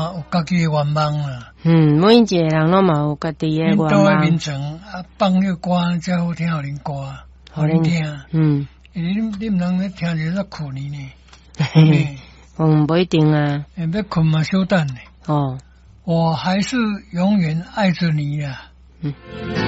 有家己的愿望啦。 每一个人拢嘛有家己的愿望。 到的眠床放迄个歌才好听，互恁歌，互恁听。你唔通咧听着咧困呢？ 不一定啊。 要困嘛，小等呢。 哦， 我还是永远爱着你呀。